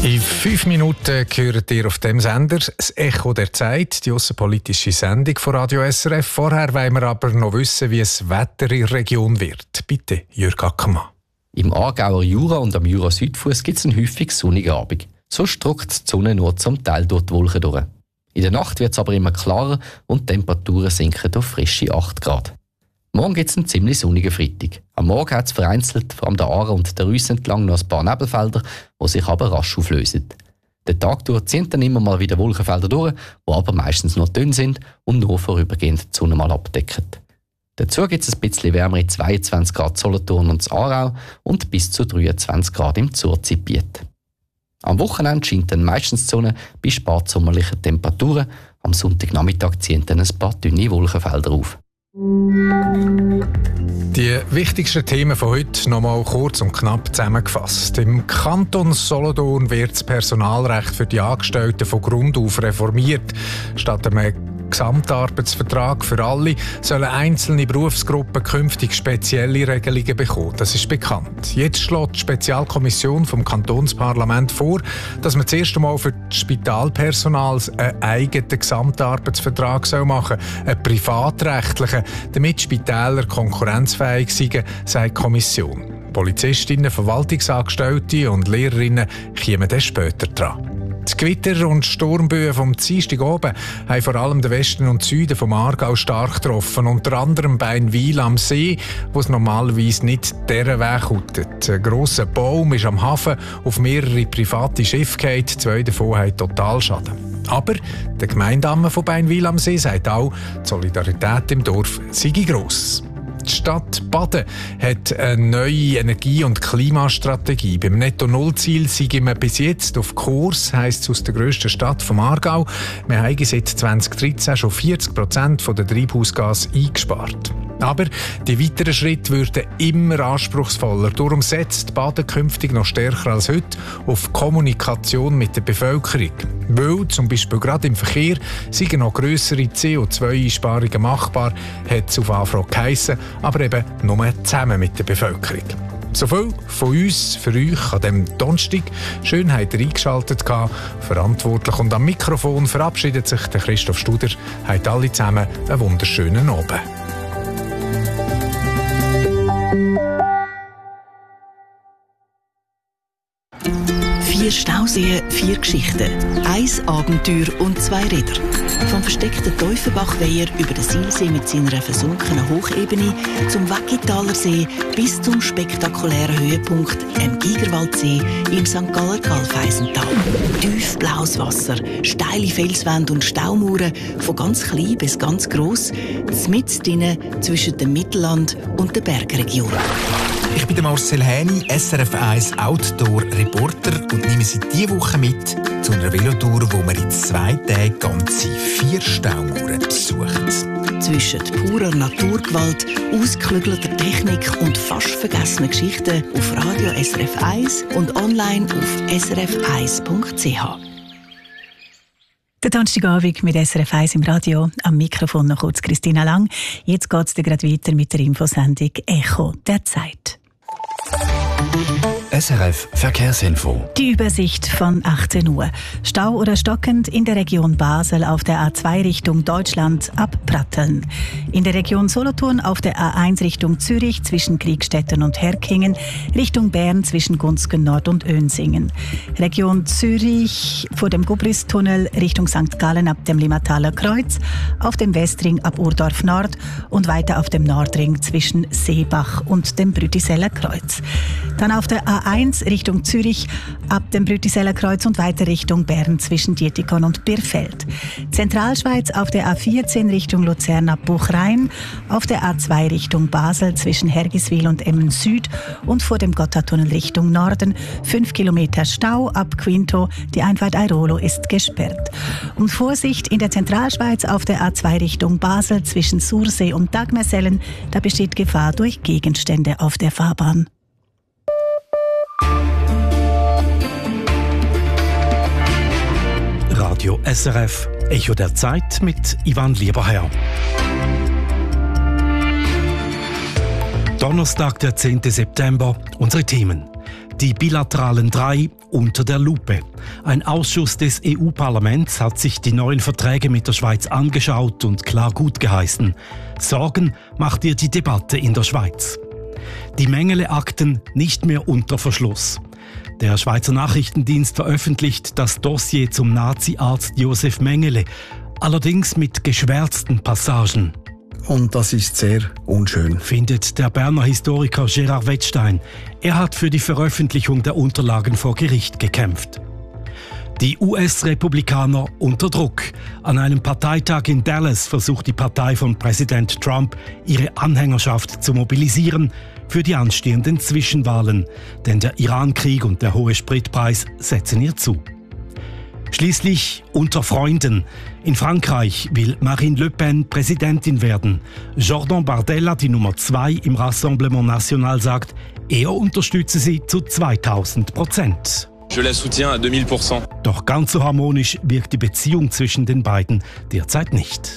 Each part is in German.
In 5 Minuten hören ihr auf dem Sender das Echo der Zeit, die aussenpolitische Sendung von Radio SRF. Vorher wollen wir aber noch wissen, wie das Wetter in der Region wird. Bitte, Jürg Ackermann. Im Aargauer Jura und am Jura-Südfuss gibt es einen häufig sonnigen Abend. So drückt die Sonne nur zum Teil durch die Wolken durch. In der Nacht wird es aber immer klarer und die Temperaturen sinken auf frische 8 Grad. Morgen gibt es einen ziemlich sonnigen Freitag. Am Morgen hat es vereinzelt, vor allem der Aare und der Reuss entlang, noch ein paar Nebelfelder, die sich aber rasch auflösen. Den Tag durch ziehen dann immer mal wieder Wolkenfelder durch, die aber meistens noch dünn sind und nur vorübergehend die Sonne mal abdecken. Dazu gibt es ein bisschen wärmer in 22 Grad Solothurn und das Aarau und bis zu 23 Grad im Zurzgebiet. Am Wochenende scheint dann meistens die Sonne bei spätsommerlichen Temperaturen. Am Sonntagnachmittag ziehen dann ein paar dünne Wolkenfelder auf. Die wichtigsten Themen von heute noch mal kurz und knapp zusammengefasst. Im Kanton Solothurn wird das Personalrecht für die Angestellten von Grund auf reformiert. Statt einem Gesamtarbeitsvertrag für alle sollen einzelne Berufsgruppen künftig spezielle Regelungen bekommen. Das ist bekannt. Jetzt schlägt die Spezialkommission vom Kantonsparlament vor, dass man zuerst einmal für das Spitalpersonal einen eigenen Gesamtarbeitsvertrag machen soll, einen privatrechtlichen, damit Spitäler konkurrenzfähig sind, sagt die Kommission. Polizistinnen, Verwaltungsangestellte und Lehrerinnen kommen dann später dran. Die Gewitter und Sturmböen vom Dienstag oben haben vor allem den Westen und Süden vom Aargau stark getroffen, unter anderem bei Beinwil am See, wo es normalerweise nicht dieser Weg hutet. Ein grosser Baum ist am Hafen auf mehrere private Schiffe gefallen, 2 davon haben Totalschaden. Aber der Gemeindeamme von Beinwil am See sagt auch, die Solidarität im Dorf sei gross. Die Stadt Baden hat eine neue Energie- und Klimastrategie. Beim Netto-Null-Ziel sind wir bis jetzt auf Kurs, heisst es aus der grössten Stadt vom Aargau. Wir haben seit 2013 schon 40% der Treibhausgase eingespart. Aber die weiteren Schritte würden immer anspruchsvoller. Darum setzt Baden künftig noch stärker als heute auf Kommunikation mit der Bevölkerung. Weil zum Beispiel gerade im Verkehr seien noch grössere CO2-Einsparungen machbar, hat es auf Anfrage geheissen, aber eben nur zusammen mit der Bevölkerung. So viel von uns für euch an diesem Donnerstag. Schön habt ihr eingeschaltet gehabt, verantwortlich und am Mikrofon verabschiedet sich der Christoph Studer. Habt alle zusammen einen wunderschönen Abend. 4 Stauseen, 4 Geschichten. 1 Abenteuer und 2 Räder. Vom versteckten Teufelbachweiher über den Silsee mit seiner versunkenen Hochebene zum Waggitaler See bis zum spektakulären Höhepunkt im Gigerwaldsee im St. Galler Galfeisental. Tiefblaues Wasser, steile Felswände und Staumauern, von ganz klein bis ganz gross, mitten zwischen dem Mittelland und der Bergregion. Ich bin Marcel Häni, SRF 1 Outdoor-Reporter und nehme Sie diese Woche mit zu einer Velotour, wo man in 2 Tagen ganze 4 Staumauern besucht. Zwischen purer Naturgewalt, ausgeklügelter Technik und fast vergessenen Geschichten auf Radio SRF 1 und online auf srf1.ch. Der Donnerstagabend mit SRF 1 im Radio. Am Mikrofon noch kurz Christina Lang. Jetzt geht es gerade weiter mit der Infosendung Echo der Zeit. SRF Verkehrsinfo. Die Übersicht von 18 Uhr. Stau oder stockend in der Region Basel auf der A2 Richtung Deutschland ab Pratteln. In der Region Solothurn auf der A1 Richtung Zürich zwischen Kriegstetten und Herkingen, Richtung Bern zwischen Gunzgen Nord und Önsingen. Region Zürich vor dem Gubristunnel Richtung St. Gallen ab dem Limmataler Kreuz, auf dem Westring ab Urdorf Nord und weiter auf dem Nordring zwischen Seebach und dem Brütiseller Kreuz. Dann auf der A1 Richtung Zürich ab dem Brütiseller Kreuz und weiter Richtung Bern zwischen Dietikon und Birfeld. Zentralschweiz auf der A14 Richtung Luzern ab Buchrhein, auf der A2 Richtung Basel zwischen Hergiswil und Emmen Süd und vor dem Gotthardtunnel Richtung Norden 5 Kilometer Stau ab Quinto, die Einfahrt Airolo ist gesperrt. Und Vorsicht in der Zentralschweiz auf der A2 Richtung Basel zwischen Sursee und Dagmersellen, da besteht Gefahr durch Gegenstände auf der Fahrbahn. Radio SRF, Echo der Zeit mit Ivan Lieberherr. Donnerstag, der 10. September, unsere Themen. Die bilateralen 3 unter der Lupe. Ein Ausschuss des EU-Parlaments hat sich die neuen Verträge mit der Schweiz angeschaut und klar gutgeheißen. Sorgen macht ihr die Debatte in der Schweiz. Die Mengele-Akten nicht mehr unter Verschluss. Der Schweizer Nachrichtendienst veröffentlicht das Dossier zum Nazi-Arzt Josef Mengele, allerdings mit geschwärzten Passagen. Und das ist sehr unschön, findet der Berner Historiker Gerard Wettstein. Er hat für die Veröffentlichung der Unterlagen vor Gericht gekämpft. Die US-Republikaner unter Druck. An einem Parteitag in Dallas versucht die Partei von Präsident Trump, ihre Anhängerschaft zu mobilisieren für die anstehenden Zwischenwahlen. Denn der Iran-Krieg und der hohe Spritpreis setzen ihr zu. Schließlich unter Freunden. In Frankreich will Marine Le Pen Präsidentin werden. Jordan Bardella, die Nummer 2 im Rassemblement National, sagt, er unterstütze sie zu 2000%. Je la soutiens à 2000%. Doch ganz so harmonisch wirkt die Beziehung zwischen den beiden derzeit nicht.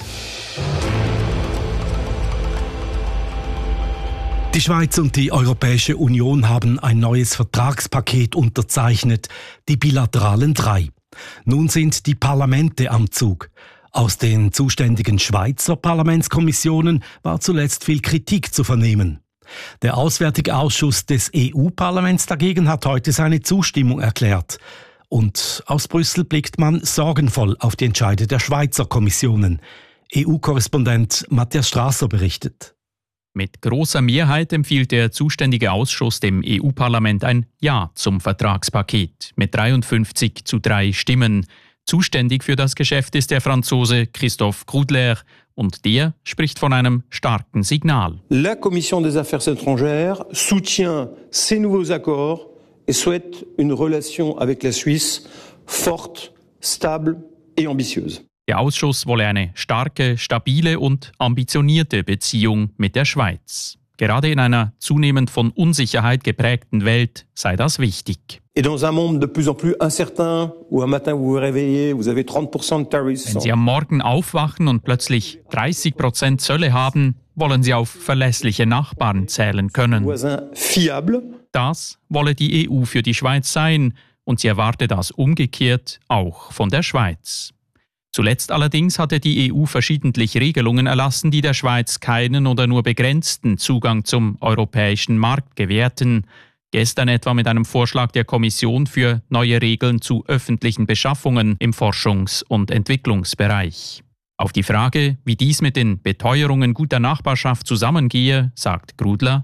Die Schweiz und die Europäische Union haben ein neues Vertragspaket unterzeichnet, die bilateralen 3. Nun sind die Parlamente am Zug. Aus den zuständigen Schweizer Parlamentskommissionen war zuletzt viel Kritik zu vernehmen. Der Auswärtige Ausschuss des EU-Parlaments dagegen hat heute seine Zustimmung erklärt. Und aus Brüssel blickt man sorgenvoll auf die Entscheide der Schweizer Kommissionen. EU-Korrespondent Matthias Strasser berichtet. Mit großer Mehrheit empfiehlt der zuständige Ausschuss dem EU-Parlament ein Ja zum Vertragspaket mit 53:3 Stimmen. Zuständig für das Geschäft ist der Franzose Christophe Grudler und der spricht von einem starken Signal. La Commission des Affaires étrangères soutient ces nouveaux accords et souhaite une relation avec la Suisse forte, stable et ambitieuse. Der Ausschuss wolle eine starke, stabile und ambitionierte Beziehung mit der Schweiz. Gerade in einer zunehmend von Unsicherheit geprägten Welt sei das wichtig. Et dans un monde de plus en plus incertain, où un matin vous vous réveillez, vous avez 30% de tariffs. Wenn Sie am Morgen aufwachen und plötzlich 30% Zölle haben, wollen Sie auf verlässliche Nachbarn zählen können. Das wolle die EU für die Schweiz sein und sie erwarte das umgekehrt auch von der Schweiz. Zuletzt allerdings hatte die EU verschiedentlich Regelungen erlassen, die der Schweiz keinen oder nur begrenzten Zugang zum europäischen Markt gewährten. Gestern etwa mit einem Vorschlag der Kommission für neue Regeln zu öffentlichen Beschaffungen im Forschungs- und Entwicklungsbereich. Auf die Frage, wie dies mit den Beteuerungen guter Nachbarschaft zusammengehe, sagt Grudler: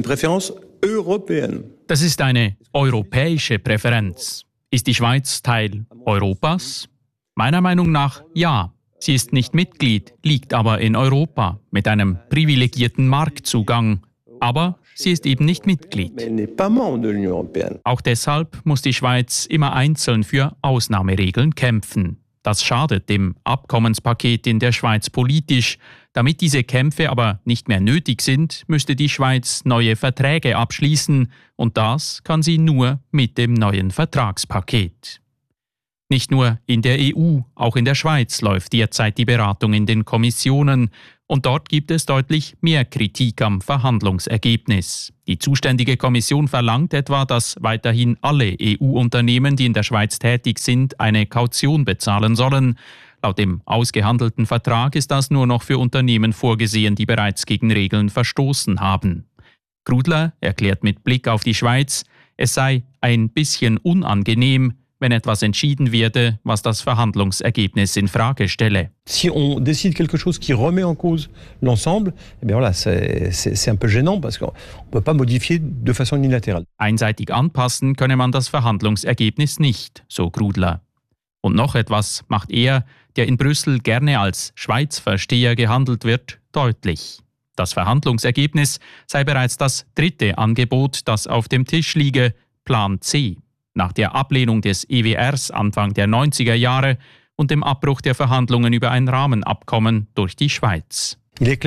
Das ist eine europäische Präferenz. Ist die Schweiz Teil Europas? Meiner Meinung nach ja. Sie ist nicht Mitglied, liegt aber in Europa mit einem privilegierten Marktzugang. Aber sie ist eben nicht Mitglied. Auch deshalb muss die Schweiz immer einzeln für Ausnahmeregeln kämpfen. Das schadet dem Abkommenspaket in der Schweiz politisch. Damit diese Kämpfe aber nicht mehr nötig sind, müsste die Schweiz neue Verträge abschließen. Und das kann sie nur mit dem neuen Vertragspaket. Nicht nur in der EU, auch in der Schweiz läuft derzeit die Beratung in den Kommissionen. Und dort gibt es deutlich mehr Kritik am Verhandlungsergebnis. Die zuständige Kommission verlangt etwa, dass weiterhin alle EU-Unternehmen, die in der Schweiz tätig sind, eine Kaution bezahlen sollen. Laut dem ausgehandelten Vertrag ist das nur noch für Unternehmen vorgesehen, die bereits gegen Regeln verstoßen haben. Grudler erklärt mit Blick auf die Schweiz, es sei ein bisschen unangenehm, wenn etwas entschieden werde, was das Verhandlungsergebnis in Frage stelle. Si on décide quelque chose qui remet en cause l'ensemble, eh bien voilà, c'est un peu gênant parce qu'on peut pas modifier de façon unilatérale. Einseitig anpassen könne man das Verhandlungsergebnis nicht, so Grudler. Und noch etwas macht er, der in Brüssel gerne als Schweizversteher gehandelt wird, deutlich. Das Verhandlungsergebnis sei bereits das 3. Angebot, das auf dem Tisch liege, Plan C. Nach der Ablehnung des EWRs Anfang der 90er Jahre und dem Abbruch der Verhandlungen über ein Rahmenabkommen durch die Schweiz.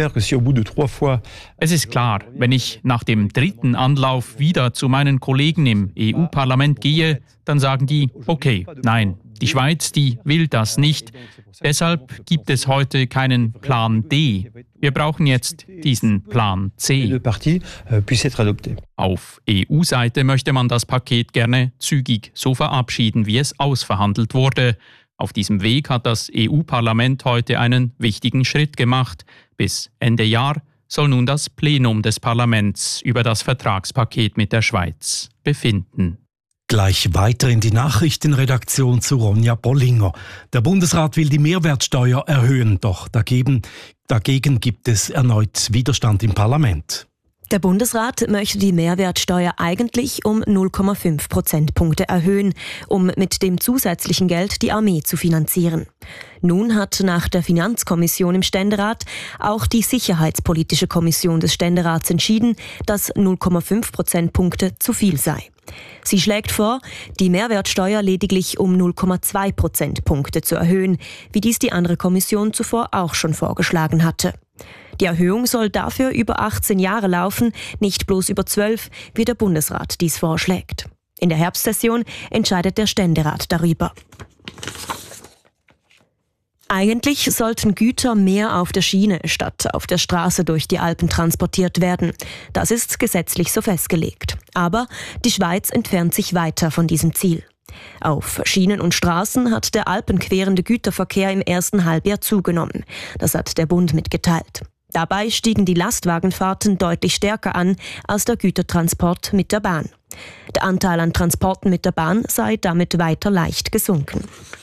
Es ist klar, wenn ich nach dem 3. Anlauf wieder zu meinen Kollegen im EU-Parlament gehe, dann sagen die, okay, nein, Die Schweiz, die will das nicht. Deshalb gibt es heute keinen Plan D. Wir brauchen jetzt diesen Plan C. Auf EU-Seite möchte man das Paket gerne zügig so verabschieden, wie es ausverhandelt wurde. Auf diesem Weg hat das EU-Parlament heute einen wichtigen Schritt gemacht. Bis Ende Jahr soll nun das Plenum des Parlaments über das Vertragspaket mit der Schweiz befinden. Gleich weiter in die Nachrichtenredaktion zu Ronja Bollinger. Der Bundesrat will die Mehrwertsteuer erhöhen, doch dagegen gibt es erneut Widerstand im Parlament. Der Bundesrat möchte die Mehrwertsteuer eigentlich um 0,5 Prozentpunkte erhöhen, um mit dem zusätzlichen Geld die Armee zu finanzieren. Nun hat nach der Finanzkommission im Ständerat auch die Sicherheitspolitische Kommission des Ständerats entschieden, dass 0,5 Prozentpunkte zu viel sei. Sie schlägt vor, die Mehrwertsteuer lediglich um 0,2 Prozentpunkte zu erhöhen, wie dies die andere Kommission zuvor auch schon vorgeschlagen hatte. Die Erhöhung soll dafür über 18 Jahre laufen, nicht bloß über 12, wie der Bundesrat dies vorschlägt. In der Herbstsession entscheidet der Ständerat darüber. Eigentlich sollten Güter mehr auf der Schiene statt auf der Straße durch die Alpen transportiert werden. Das ist gesetzlich so festgelegt. Aber die Schweiz entfernt sich weiter von diesem Ziel. Auf Schienen und Straßen hat der alpenquerende Güterverkehr im ersten Halbjahr zugenommen. Das hat der Bund mitgeteilt. Dabei stiegen die Lastwagenfahrten deutlich stärker an als der Gütertransport mit der Bahn. Der Anteil an Transporten mit der Bahn sei damit weiter leicht gesunken.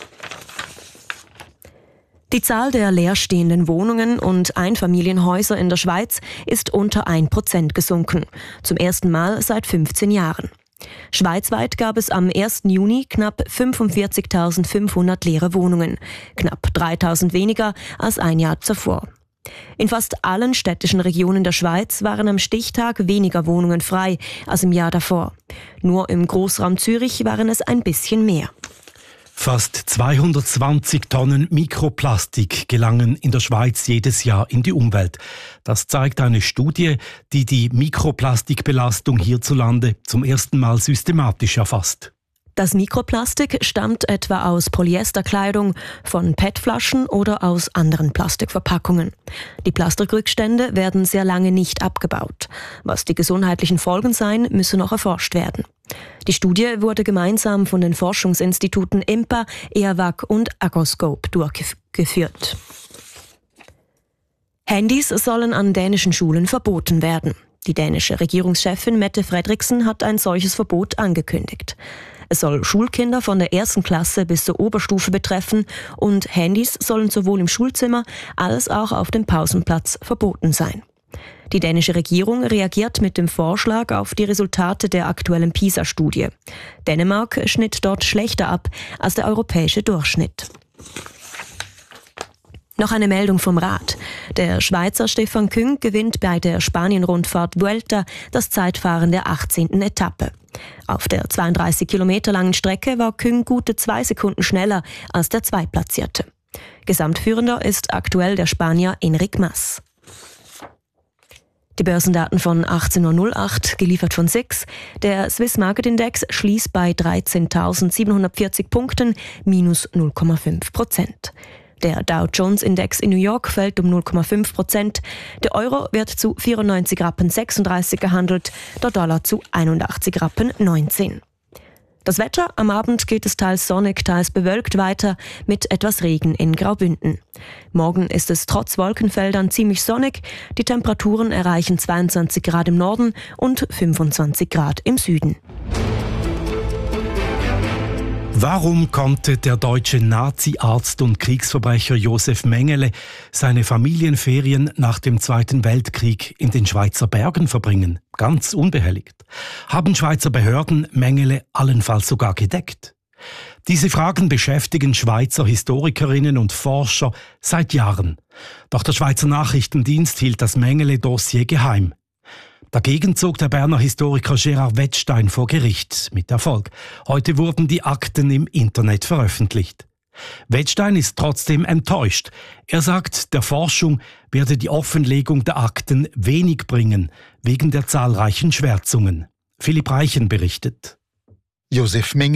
Die Zahl der leerstehenden Wohnungen und Einfamilienhäuser in der Schweiz ist unter 1% gesunken. Zum ersten Mal seit 15 Jahren. Schweizweit gab es am 1. Juni knapp 45.500 leere Wohnungen. Knapp 3.000 weniger als ein Jahr zuvor. In fast allen städtischen Regionen der Schweiz waren am Stichtag weniger Wohnungen frei als im Jahr davor. Nur im Großraum Zürich waren es ein bisschen mehr. Fast 220 Tonnen Mikroplastik gelangen in der Schweiz jedes Jahr in die Umwelt. Das zeigt eine Studie, die die Mikroplastikbelastung hierzulande zum ersten Mal systematisch erfasst. Das Mikroplastik stammt etwa aus Polyesterkleidung, von PET-Flaschen oder aus anderen Plastikverpackungen. Die Plastikrückstände werden sehr lange nicht abgebaut. Was die gesundheitlichen Folgen seien, müsse noch erforscht werden. Die Studie wurde gemeinsam von den Forschungsinstituten IMPA, EAWAG und Agroscope durchgeführt. Handys sollen an dänischen Schulen verboten werden. Die dänische Regierungschefin Mette Frederiksen hat ein solches Verbot angekündigt. Es soll Schulkinder von der 1. Klasse bis zur Oberstufe betreffen und Handys sollen sowohl im Schulzimmer als auch auf dem Pausenplatz verboten sein. Die dänische Regierung reagiert mit dem Vorschlag auf die Resultate der aktuellen PISA-Studie. Dänemark schnitt dort schlechter ab als der europäische Durchschnitt. Noch eine Meldung vom Rad. Der Schweizer Stefan Küng gewinnt bei der Spanien-Rundfahrt Vuelta das Zeitfahren der 18. Etappe. Auf der 32 Kilometer langen Strecke war Küng gute 2 Sekunden schneller als der Zweitplatzierte. Gesamtführender ist aktuell der Spanier Enric Mas. Die Börsendaten von 18.08 Uhr, geliefert von SIX. Der Swiss Market Index schließt bei 13.740 Punkten, minus 0,5%. Der Dow Jones Index in New York fällt um 0,5%. Der Euro wird zu 94,36 Rappen gehandelt, der Dollar zu 81,19 Rappen. Das Wetter: am Abend geht es teils sonnig, teils bewölkt weiter mit etwas Regen in Graubünden. Morgen ist es trotz Wolkenfeldern ziemlich sonnig. Die Temperaturen erreichen 22 Grad im Norden und 25 Grad im Süden. Warum konnte der deutsche Nazi-Arzt und Kriegsverbrecher Josef Mengele seine Familienferien nach dem Zweiten Weltkrieg in den Schweizer Bergen verbringen? Ganz unbehelligt. Haben Schweizer Behörden Mengele allenfalls sogar gedeckt? Diese Fragen beschäftigen Schweizer Historikerinnen und Forscher seit Jahren. Doch der Schweizer Nachrichtendienst hielt das Mengele-Dossier geheim. Dagegen zog der Berner Historiker Gerhard Wettstein vor Gericht, mit Erfolg. Heute wurden die Akten im Internet veröffentlicht. Wettstein ist trotzdem enttäuscht. Er sagt, der Forschung werde die Offenlegung der Akten wenig bringen, wegen der zahlreichen Schwärzungen. Philipp Reichen berichtet. Josef Mengele,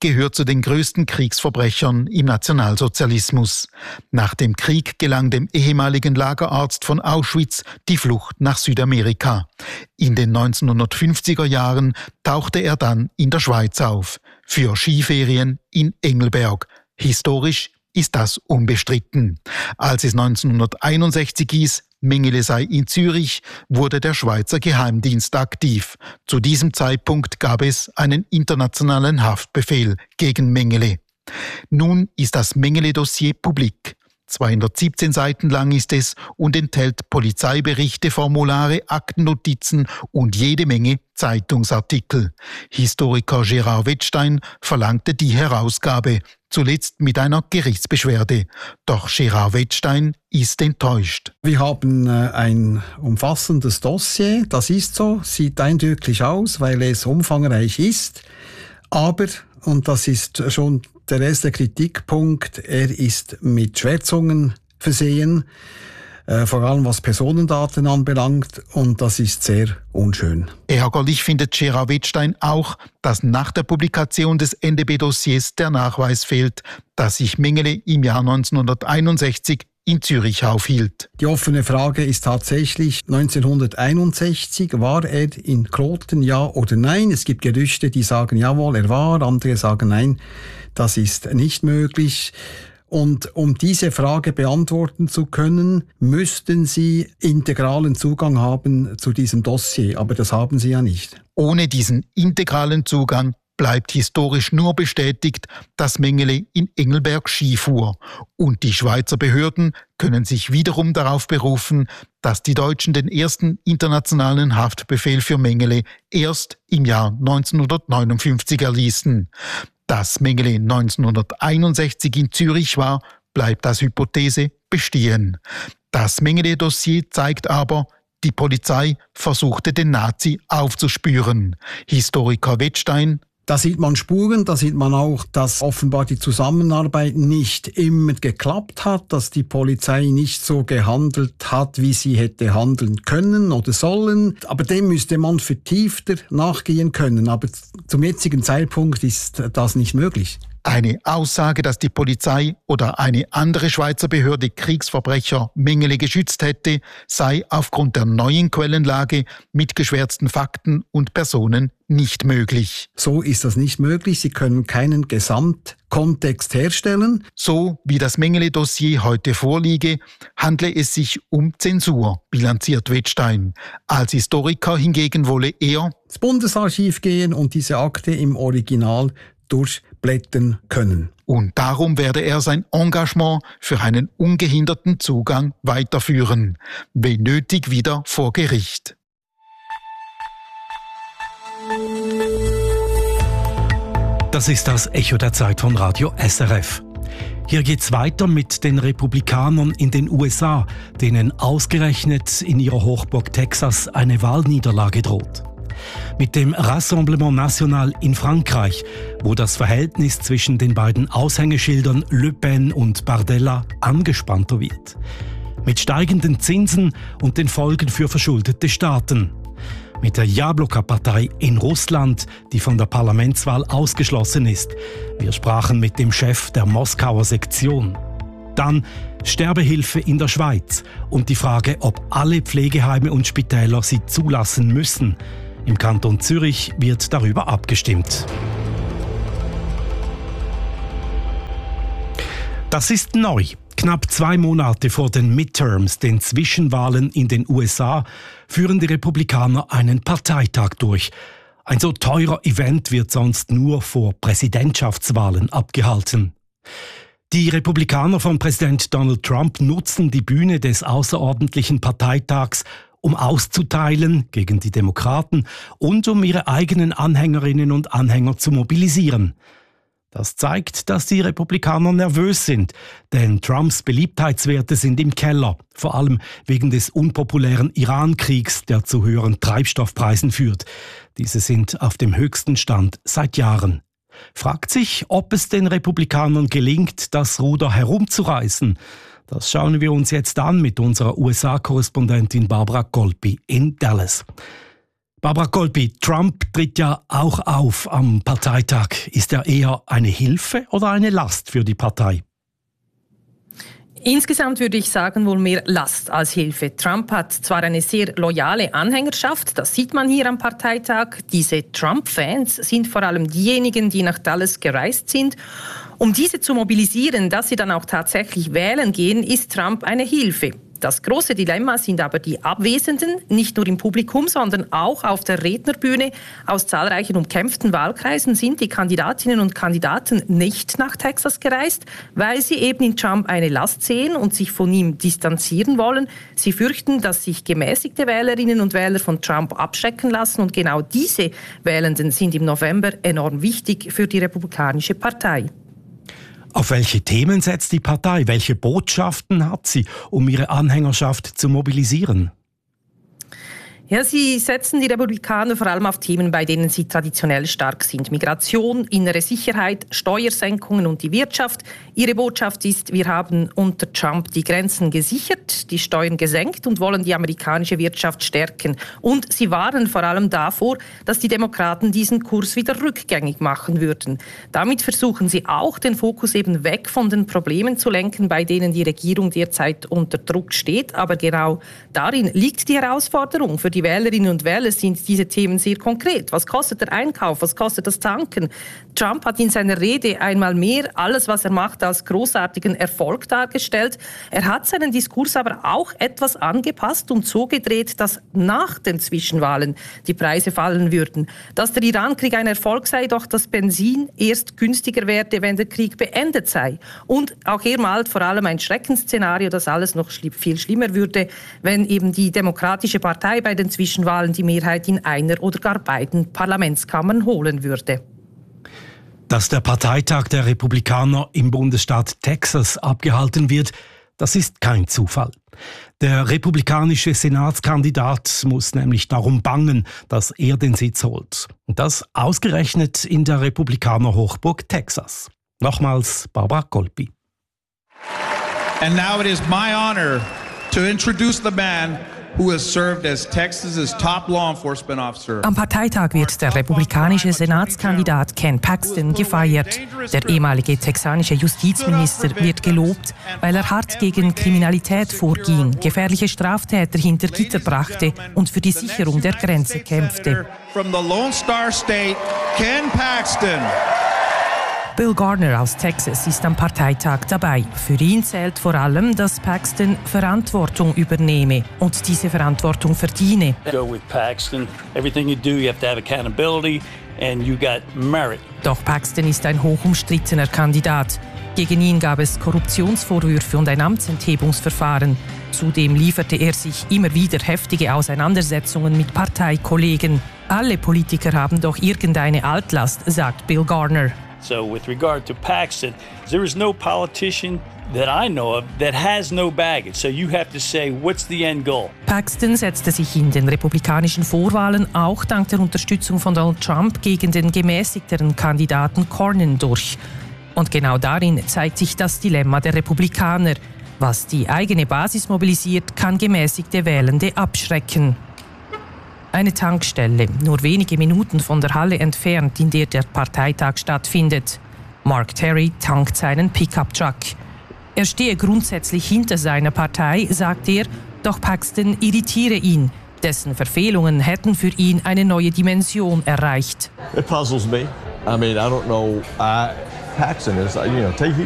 gehört zu den größten Kriegsverbrechern im Nationalsozialismus. Nach dem Krieg gelang dem ehemaligen Lagerarzt von Auschwitz die Flucht nach Südamerika. In den 1950er Jahren tauchte er dann in der Schweiz auf, für Skiferien in Engelberg. Historisch ist das unbestritten. Als es 1961 hieß, Mengele sei in Zürich, wurde der Schweizer Geheimdienst aktiv. Zu diesem Zeitpunkt gab es einen internationalen Haftbefehl gegen Mengele. Nun ist das Mengele-Dossier publik. 217 Seiten lang ist es und enthält Polizeiberichte, Formulare, Aktennotizen und jede Menge Zeitungsartikel. Historiker Gérard Wettstein verlangte die Herausgabe, zuletzt mit einer Gerichtsbeschwerde. Doch Gérard Wettstein ist enttäuscht. Wir haben ein umfassendes Dossier, das ist so, sieht eindrücklich aus, weil es umfangreich ist, aber, und das ist schon der erste Kritikpunkt, er ist mit Schwärzungen versehen, vor allem was Personendaten anbelangt, und das ist sehr unschön. Ärgerlich findet Gérard Wettstein auch, dass nach der Publikation des NDB-Dossiers der Nachweis fehlt, dass sich Mengele im Jahr 1961 in Zürich aufhielt. Die offene Frage ist tatsächlich 1961, war er in Kloten, ja oder nein? Es gibt Gerüchte, die sagen, jawohl, er war, andere sagen, nein, das ist nicht möglich. Und um diese Frage beantworten zu können, müssten Sie integralen Zugang haben zu diesem Dossier, aber das haben Sie ja nicht. Ohne diesen integralen Zugang bleibt historisch nur bestätigt, dass Mengele in Engelberg Ski fuhr. Und die Schweizer Behörden können sich wiederum darauf berufen, dass die Deutschen den ersten internationalen Haftbefehl für Mengele erst im Jahr 1959 erließen. Dass Mengele 1961 in Zürich war, bleibt als Hypothese bestehen. Das Mengele-Dossier zeigt aber, die Polizei versuchte den Nazi aufzuspüren. Historiker Wettstein: Da sieht man Spuren, da sieht man auch, dass offenbar die Zusammenarbeit nicht immer geklappt hat, dass die Polizei nicht so gehandelt hat, wie sie hätte handeln können oder sollen. Aber dem müsste man vertiefter nachgehen können. Aber zum jetzigen Zeitpunkt ist das nicht möglich. Eine Aussage, dass die Polizei oder eine andere Schweizer Behörde Kriegsverbrecher Mengele geschützt hätte, sei aufgrund der neuen Quellenlage mit geschwärzten Fakten und Personen nicht möglich. So ist das nicht möglich. Sie können keinen Gesamtkontext herstellen. So wie das Mengele-Dossier heute vorliege, handle es sich um Zensur, bilanziert Wettstein. Als Historiker hingegen wolle er ins Bundesarchiv gehen und diese Akte im Original durchblättern können. Und darum werde er sein Engagement für einen ungehinderten Zugang weiterführen, wenn nötig wieder vor Gericht. Das ist das Echo der Zeit von Radio SRF. Hier geht's weiter mit den Republikanern in den USA, denen ausgerechnet in ihrer Hochburg Texas eine Wahlniederlage droht. Mit dem Rassemblement National in Frankreich, wo das Verhältnis zwischen den beiden Aushängeschildern Le Pen und Bardella angespannter wird. Mit steigenden Zinsen und den Folgen für verschuldete Staaten. Mit der Jabloko-Partei in Russland, die von der Parlamentswahl ausgeschlossen ist. Wir sprachen mit dem Chef der Moskauer Sektion. Dann Sterbehilfe in der Schweiz und die Frage, ob alle Pflegeheime und Spitäler sie zulassen müssen. Im Kanton Zürich wird darüber abgestimmt. Das ist neu. Knapp 2 Monate vor den Midterms, den Zwischenwahlen in den USA, führen die Republikaner einen Parteitag durch. Ein so teurer Event wird sonst nur vor Präsidentschaftswahlen abgehalten. Die Republikaner von Präsident Donald Trump nutzen die Bühne des außerordentlichen Parteitags, um auszuteilen gegen die Demokraten und um ihre eigenen Anhängerinnen und Anhänger zu mobilisieren. Das zeigt, dass die Republikaner nervös sind, denn Trumps Beliebtheitswerte sind im Keller, vor allem wegen des unpopulären Iran-Kriegs, der zu höheren Treibstoffpreisen führt. Diese sind auf dem höchsten Stand seit Jahren. Fragt sich, ob es den Republikanern gelingt, das Ruder herumzureißen. Das schauen wir uns jetzt an mit unserer USA-Korrespondentin Barbara Golpi in Dallas. Barbara Colpi, Trump tritt ja auch auf am Parteitag. Ist er eher eine Hilfe oder eine Last für die Partei? Insgesamt würde ich sagen, wohl mehr Last als Hilfe. Trump hat zwar eine sehr loyale Anhängerschaft, das sieht man hier am Parteitag. Diese Trump-Fans sind vor allem diejenigen, die nach Dallas gereist sind. Um diese zu mobilisieren, dass sie dann auch tatsächlich wählen gehen, ist Trump eine Hilfe. Das große Dilemma sind aber die Abwesenden, nicht nur im Publikum, sondern auch auf der Rednerbühne. Aus zahlreichen umkämpften Wahlkreisen sind die Kandidatinnen und Kandidaten nicht nach Texas gereist, weil sie eben in Trump eine Last sehen und sich von ihm distanzieren wollen. Sie fürchten, dass sich gemäßigte Wählerinnen und Wähler von Trump abschrecken lassen. Und genau diese Wählenden sind im November enorm wichtig für die Republikanische Partei. Auf welche Themen setzt die Partei? Welche Botschaften hat sie, um ihre Anhängerschaft zu mobilisieren? Ja, sie setzen die Republikaner vor allem auf Themen, bei denen sie traditionell stark sind. Migration, innere Sicherheit, Steuersenkungen und die Wirtschaft. Ihre Botschaft ist, wir haben unter Trump die Grenzen gesichert, die Steuern gesenkt und wollen die amerikanische Wirtschaft stärken. Und sie warnen vor allem davor, dass die Demokraten diesen Kurs wieder rückgängig machen würden. Damit versuchen sie auch, den Fokus eben weg von den Problemen zu lenken, bei denen die Regierung derzeit unter Druck steht. Aber genau darin liegt die Herausforderung. Für die Wählerinnen und Wähler sind diese Themen sehr konkret. Was kostet der Einkauf? Was kostet das Tanken? Trump hat in seiner Rede einmal mehr alles, was er macht, als großartigen Erfolg dargestellt. Er hat seinen Diskurs aber auch etwas angepasst und so gedreht, dass nach den Zwischenwahlen die Preise fallen würden. Dass der Irankrieg ein Erfolg sei, doch das Benzin erst günstiger werde, wenn der Krieg beendet sei. Und auch er malt vor allem ein Schreckensszenario, dass alles noch viel schlimmer würde, wenn eben die Demokratische Partei bei den Zwischenwahlen die Mehrheit in einer oder gar beiden Parlamentskammern holen würde. Dass der Parteitag der Republikaner im Bundesstaat Texas abgehalten wird, das ist kein Zufall. Der republikanische Senatskandidat muss nämlich darum bangen, dass er den Sitz holt. Und das ausgerechnet in der Republikaner-Hochburg Texas. Nochmals Barbara Colpi. And now it is my honor to introduce the man who has served as Texas's top law enforcement officer. Am Parteitag wird der republikanische Senatskandidat Ken Paxton gefeiert. Der ehemalige texanische Justizminister wird gelobt, weil er hart gegen Kriminalität vorging, gefährliche Straftäter hinter Gitter brachte und für die Sicherung der Grenze kämpfte. From the Lone Star State, Ken Paxton. Bill Gardner aus Texas ist am Parteitag dabei. Für ihn zählt vor allem, dass Paxton Verantwortung übernehme und diese Verantwortung verdiene. Go with Paxton. Everything you do, you have to have accountability and you got merit. Doch Paxton ist ein hoch umstrittener Kandidat. Gegen ihn gab es Korruptionsvorwürfe und ein Amtsenthebungsverfahren. Zudem lieferte er sich immer wieder heftige Auseinandersetzungen mit Parteikollegen. Alle Politiker haben doch irgendeine Altlast, sagt Bill Gardner. So with regard to Paxton, there is no politician that I know of that has no baggage. So you have to say, what's the end goal? Paxton setzte sich in den republikanischen Vorwahlen auch dank der Unterstützung von Donald Trump gegen den gemäßigteren Kandidaten Cornyn durch. Und genau darin zeigt sich das Dilemma der Republikaner. Was die eigene Basis mobilisiert, kann gemäßigte Wählende abschrecken. Eine Tankstelle, nur wenige Minuten von der Halle entfernt, in der der Parteitag stattfindet. Mark Terry tankt seinen Pickup-Truck. Er stehe grundsätzlich hinter seiner Partei, sagt er, doch Paxton irritiere ihn. Dessen Verfehlungen hätten für ihn eine neue Dimension erreicht. It puzzles me. I mean, I don't know. Paxton is, take